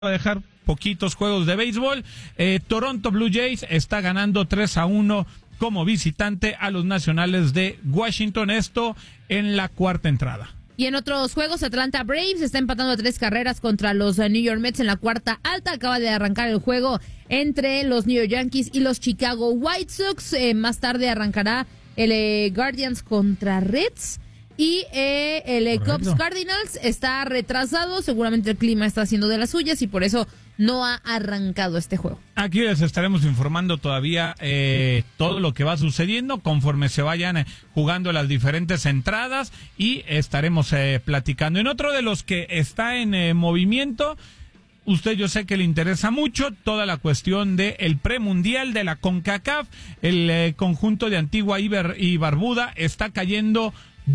a dejar poquitos juegos de béisbol. Toronto Blue Jays está ganando 3-1 como visitante a los Nacionales de Washington, esto en la cuarta entrada. Y en otros juegos, Atlanta Braves está empatando a 3 carreras contra los New York Mets en la cuarta alta. Acaba de arrancar el juego entre los New York Yankees y los Chicago White Sox. Más tarde arrancará el Guardians contra Reds. Y el Cubs Cardinals está retrasado, seguramente el clima está haciendo de las suyas y por eso no ha arrancado este juego. Aquí les estaremos informando todavía todo lo que va sucediendo conforme se vayan jugando las diferentes entradas y estaremos platicando. En otro de los que está en movimiento, usted yo sé que le interesa mucho toda la cuestión del premundial de la CONCACAF. El conjunto de Antigua y Barbuda está cayendo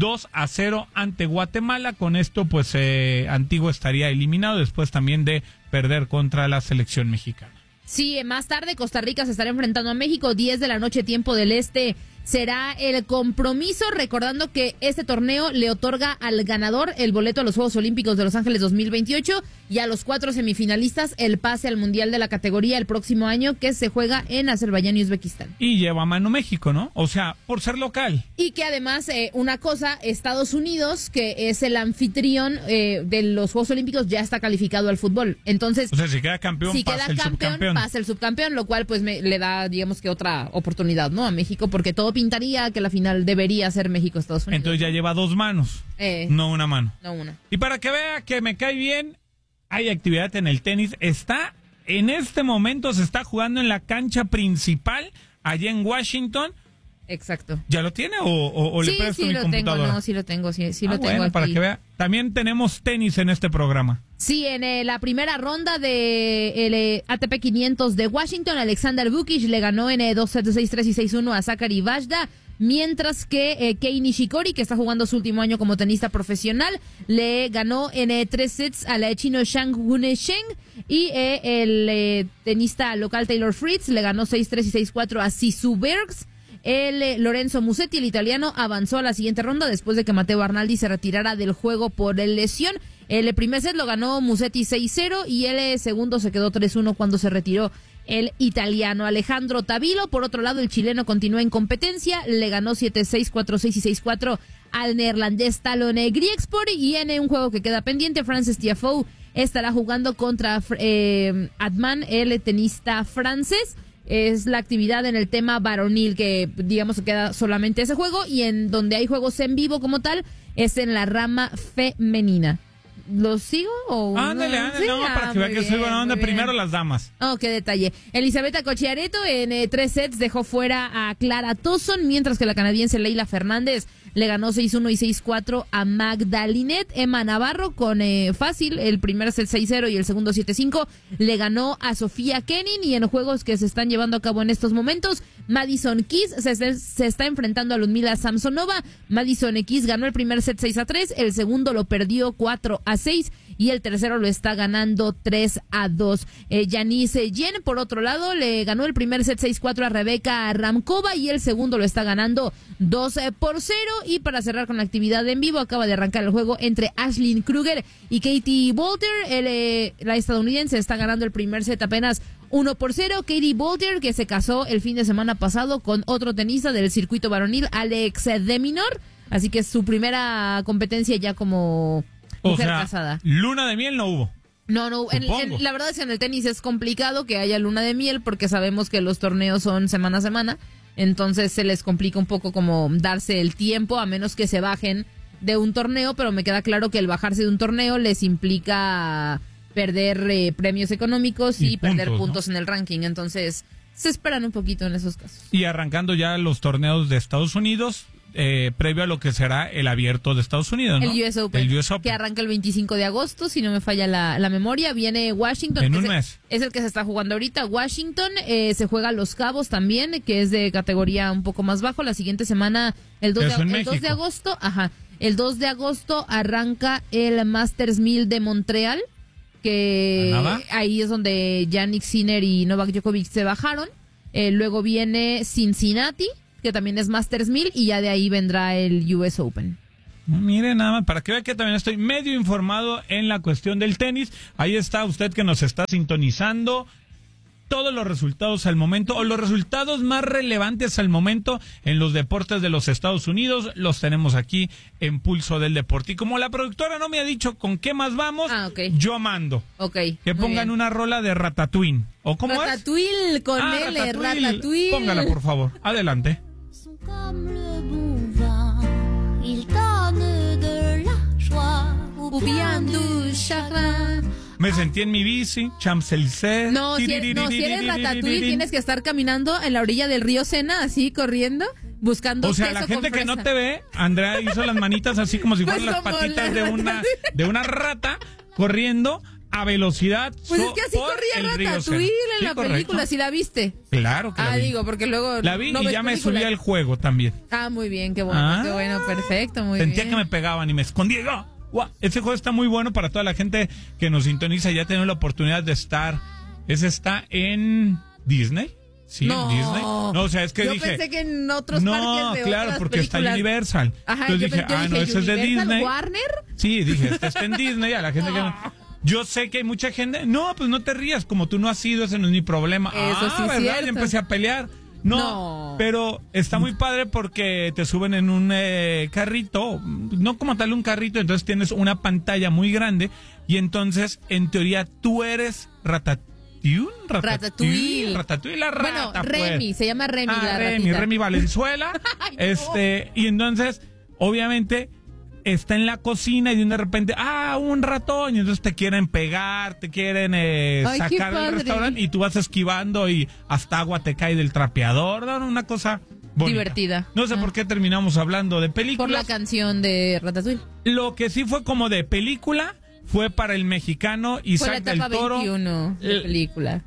2-0 ante Guatemala. Con esto pues Antigua estaría eliminado después también de perder contra la selección mexicana. Sí, más tarde Costa Rica se estará enfrentando a México, 10 de la noche, tiempo del este. Será el compromiso, recordando que este torneo le otorga al ganador el boleto a los Juegos Olímpicos de Los Ángeles 2028 y a los 4 semifinalistas el pase al Mundial de la categoría el próximo año, que se juega en Azerbaiyán y Uzbekistán. Y lleva a mano México, ¿no? O sea, por ser local. Y que además, una cosa, Estados Unidos, que es el anfitrión de los Juegos Olímpicos, ya está calificado al fútbol. Entonces, o sea, si queda campeón, pasa el subcampeón, lo cual pues le da, digamos que otra oportunidad, ¿no? A México, porque todo pintaría que la final debería ser México-Estados Unidos. Entonces ya lleva 2 manos, no una mano. No una. Y para que vea que me cae bien, hay actividad en el tenis. En este momento se está jugando en la cancha principal, allá en Washington. Exacto. ¿Ya lo tiene o le presto mi computadora? Sí lo tengo, sí lo tengo bueno, aquí. Para que vea, también tenemos tenis en este programa. Sí, en la primera ronda de el ATP 500 de Washington, Alexander Vukic le ganó en 2 sets de 6-3 y 6-1 a Zachary Vajda, mientras que Kei Nishikori, que está jugando su último año como tenista profesional, le ganó en 3 sets a la chino Shang Hunesheng, y el tenista local Taylor Fritz le ganó 6-3 y 6-4 a Sisu Bergs. Lorenzo Musetti, el italiano, avanzó a la siguiente ronda después de que Matteo Arnaldi se retirara del juego por lesión. El primer set lo ganó Musetti 6-0 y el segundo se quedó 3-1 cuando se retiró el italiano. Alejandro Tavilo, por otro lado, el chileno, continúa en competencia, le ganó 7-6, 4-6 y 6-4 al neerlandés Talon Griekspor, y en un juego que queda pendiente, Frances Tiafoe estará jugando contra Adman, el tenista francés. Es la actividad en el tema varonil, que digamos que queda solamente ese juego, y en donde hay juegos en vivo como tal es en la rama femenina. ¿Lo sigo o ándale, sí, no, para que vean que soy buena onda. Primero las damas. Oh, qué detalle. Elizabeth Cocchiaretto en 3 sets dejó fuera a Clara Towson, mientras que la canadiense Leila Fernández le ganó 6-1 y 6-4 a Magdalinet. Emma Navarro con fácil el primer set 6-0 y el segundo 7-5 le ganó a Sofía Kenin. Y en juegos que se están llevando a cabo en estos momentos, Madison Keys se está enfrentando a Ludmila Samsonova. Madison Keys ganó el primer set 6-3, el segundo lo perdió 4-6 y el tercero lo está ganando 3-2. Janice Yen, por otro lado, le ganó el primer set 6-4 a Rebeca Ramkova y el segundo lo está ganando 2-0. Y para cerrar con la actividad en vivo, acaba de arrancar el juego entre Ashlyn Kruger y Katie Boulter. La estadounidense está ganando el primer set apenas 1-0. Katie Boulter, que se casó el fin de semana pasado con otro tenista del circuito varonil, Alex de Minaur, así que es su primera competencia ya como mujer casada. Luna de miel no hubo. No, la verdad es que en el tenis es complicado que haya luna de miel, porque sabemos que los torneos son semana a semana, entonces se les complica un poco como darse el tiempo, a menos que se bajen de un torneo, pero me queda claro que el bajarse de un torneo les implica perder premios económicos y perder puntos, ¿no?, en el ranking, entonces se esperan un poquito en esos casos. Y arrancando ya los torneos de Estados Unidos, previo a lo que será el abierto de Estados Unidos, ¿no? El US Open, que arranca el 25 de agosto, si no me falla la memoria. Viene Washington. En un mes. Es el que se está jugando ahorita. Washington, se juega Los Cabos también, que es de categoría un poco más bajo. La siguiente semana, el 2 de agosto, el 2 de agosto arranca el Masters 1000 de Montreal, que ahí es donde Jannik Sinner y Novak Djokovic se bajaron. Luego viene Cincinnati, que también es Masters 1000, y ya de ahí vendrá el US Open. Mire, nada más, para que vea que también estoy medio informado en la cuestión del tenis. Ahí está usted que nos está sintonizando. Todos los resultados al momento, o los resultados más relevantes al momento en los deportes de los Estados Unidos, los tenemos aquí en Pulso del Deporte. Y como la productora no me ha dicho con qué más vamos, yo mando. Que pongan una rola de Ratatouille. ¿O cómo Ratatouille, es? con L, Ratatouille. Póngala, por favor. Adelante. Me sentí en mi bici, Champs-Élysées. No, si eres Ratatouille, tienes que estar caminando en la orilla del río Sena, así corriendo, buscando. O sea, la gente que no te ve, Andrea hizo las manitas así como si fueran las patitas de una rata corriendo a velocidad. Pues es que así corría Ratatouille en la película, si la viste. Claro que la vi. Digo, porque luego la vi y ya me subí al juego también. Muy bien, qué bueno, perfecto, muy bien. Sentía que me pegaban y me escondía yo. Wow, ese juego está muy bueno para toda la gente que nos sintoniza. Ya tenemos la oportunidad de estar. Ese está en Disney. Sí, no, en Disney. No, o sea, es que yo dije. Pensé que en otros parques de claro, porque películas. está Universal. Ajá, entonces dije, no, ese es de Disney. ¿Warner? Sí, dije, este está en Disney. A la gente que no. Yo sé que hay mucha gente. No, pues no te rías. Como tú no has ido, ese no es mi problema. Eso sí, ¿verdad? cierto. Ya empecé a pelear. No, pero está muy padre porque te suben en un carrito, no como tal un carrito, entonces tienes una pantalla muy grande y entonces, en teoría, tú eres Ratatouille, la rata. Bueno, Remy, se llama Remy la ratita. Remy Valenzuela, y entonces, obviamente, está en la cocina y de repente, un ratón, y entonces te quieren pegar, te quieren sacar del restaurante y tú vas esquivando y hasta agua te cae del trapeador, una cosa bonita. Divertida. No sé por qué terminamos hablando de películas. Por la canción de Ratatouille. Lo que sí fue como de película fue para el mexicano Isaac del Toro. Fue la etapa 21 de película.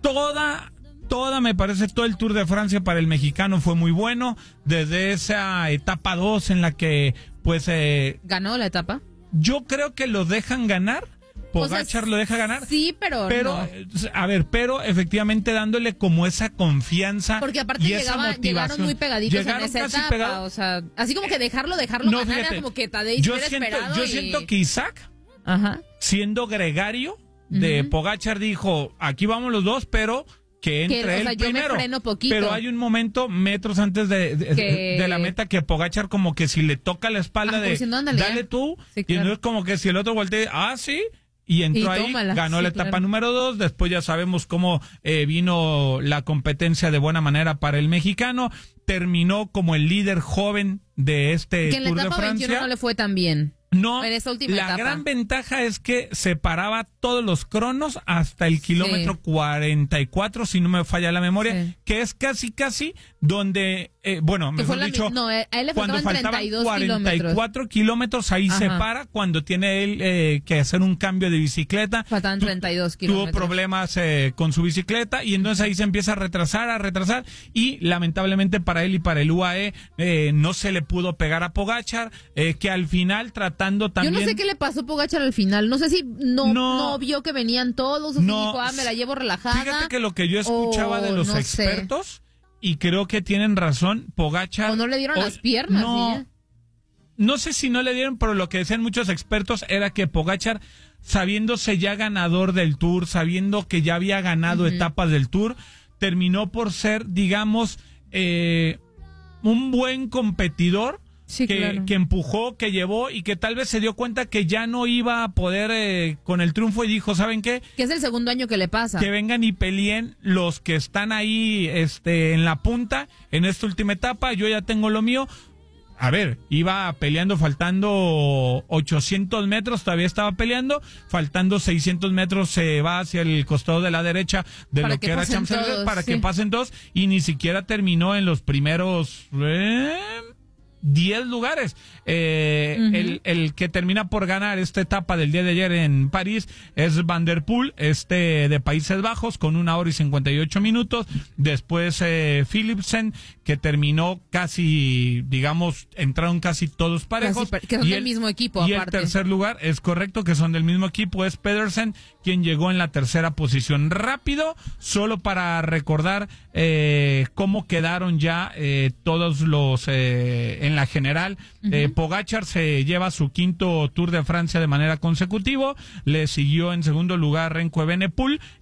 Toda, me parece, todo el Tour de Francia para el mexicano fue muy bueno, desde esa etapa 2 en la que, pues... ¿Ganó la etapa? Yo creo que lo dejan ganar, Pogačar lo deja ganar. Sí, pero no. A ver, pero efectivamente dándole como esa confianza. Porque aparte y esa motivación. Llegaron muy pegaditos en esa etapa, o sea, así como que dejarlo ganar, fíjate, era como que Tadej hubiera esperado. Yo siento que Isaac, siendo gregario de Pogačar, dijo, aquí vamos los dos, pero... que entre él primero, yo me freno poquito. Pero hay un momento metros antes de la meta que Pogačar como que si le toca la espalda diciendo, dale tú, sí, claro. Y entonces como que si el otro voltea, sí, y entró ahí, tómala, ganó la etapa número 2, después ya sabemos cómo vino la competencia de buena manera para el mexicano, terminó como el líder joven de este Tour de Francia. Que en la etapa 21 no le fue tan bien. No, la gran ventaja es que separaba todos los cronos hasta el kilómetro 44, si no me falla la memoria, que es casi donde, mejor dicho, a él le cuando faltaban 44 kilómetros, ahí se para, cuando tiene él que hacer un cambio de bicicleta. Faltaban 32 kilómetros. Tuvo problemas con su bicicleta y entonces ahí se empieza a retrasar y lamentablemente para él y para el UAE no se le pudo pegar a Pogačar, que al final también. Yo no sé qué le pasó a Pogačar al final. No sé si no vio que venían todos o si dijo, me la llevo relajada. Fíjate que lo que yo escuchaba de los expertos, y creo que tienen razón, Pogačar... O no le dieron las piernas. No sé si no le dieron, pero lo que decían muchos expertos era que Pogačar, sabiéndose ya ganador del Tour, sabiendo que ya había ganado etapas del Tour, terminó por ser, digamos, un buen competidor. Sí, claro. Que empujó, que llevó y que tal vez se dio cuenta que ya no iba a poder con el triunfo y dijo, ¿saben qué? Que es el segundo año que le pasa. Que vengan y peleen los que están ahí en la punta en esta última etapa, yo ya tengo lo mío. A ver, iba peleando faltando 800 metros, todavía estaba peleando, faltando 600 metros se va hacia el costado de la derecha de para lo que era Champs-Élysées para que pasen dos y ni siquiera terminó en los primeros... 10 lugares. El que termina por ganar esta etapa del día de ayer en París es Van der Poel, de Países Bajos, con 1 hora y 58 minutos. Después Philipsen, que terminó casi, digamos, entraron casi todos parejos. Que son del mismo equipo, y aparte. el tercer lugar, es correcto, que son del mismo equipo, es Pedersen, quien llegó en la tercera posición. Rápido, solo para recordar cómo quedaron ya todos los en en la general. Pogačar se lleva su quinto Tour de Francia de manera consecutiva, le siguió en segundo lugar Remco Evenepoel